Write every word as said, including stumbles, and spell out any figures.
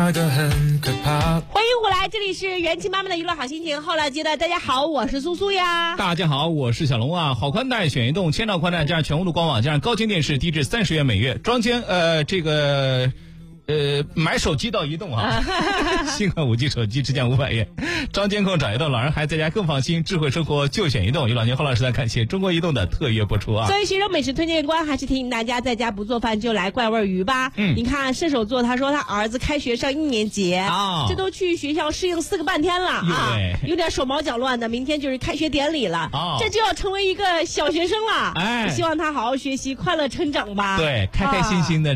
那个很可怕。 欢迎回来，这里是元气妈妈的娱乐好心情后来阶段。大家好，我是苏苏呀。 大家好，我是小龙啊。好宽带选移动，千兆宽带加上全屋的官网，加上高清电视，低至三十元每月。装监呃这个。呃，买手机到移动啊，新款五 G 手机只降五百元，装监控找移动，老人孩子在家更放心，智慧生活就选移动。由老年后老师来感谢中国移动的特约播出啊。 作为学生美食推荐官，还是提醒大家在家不做饭就来怪味鱼吧。 嗯， 你看射手座，他说他儿子开学上一年级啊，这都去学校适应四个半天了啊，有点手忙脚乱的。明天就是开学典礼了，哦，这就要成为一个小学生了。哎，希望他好好学习，快乐成长吧。 对，开开心心的。